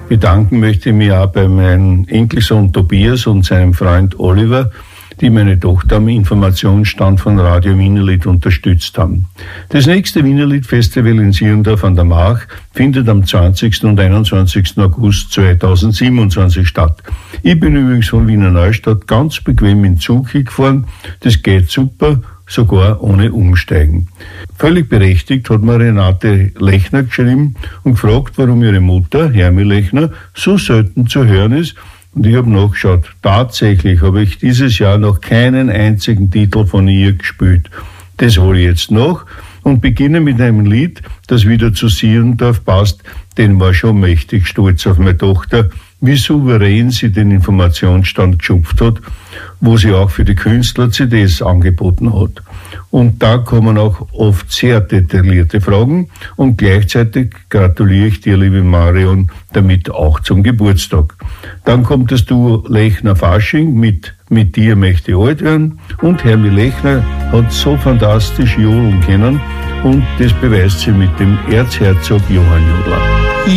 Bedanken möchte ich mich auch bei meinem Enkelsohn Tobias und seinem Freund Oliver, die meine Tochter am Informationsstand von Radio Wienerlied unterstützt haben. Das nächste Wienerlied-Festival in Sierndorf an der Mach findet am 20. und 21. August 2027 statt. Ich bin übrigens von Wiener Neustadt ganz bequem in Zug gefahren. Das geht super, sogar ohne Umsteigen. Völlig berechtigt hat mir Renate Lechner geschrieben und gefragt, warum ihre Mutter, Hermi Lechner, so selten zu hören ist. Und ich habe nachgeschaut. Tatsächlich habe ich dieses Jahr noch keinen einzigen Titel von ihr gespielt. Das hole ich jetzt noch und beginne mit einem Lied, das wieder zu Sierndorf passt, denn war schon mächtig stolz auf meine Tochter, wie souverän sie den Informationsstand geschupft hat, wo sie auch für die Künstler CDs angeboten hat. Und da kommen auch oft sehr detaillierte Fragen und gleichzeitig gratuliere ich dir, liebe Marion, damit auch zum Geburtstag. Dann kommt das Duo Lechner-Fasching mit dir möchte ich alt werden und Hermi Lechner hat so fantastisch jodeln können und das beweist sie mit dem Erzherzog Johann Jodler.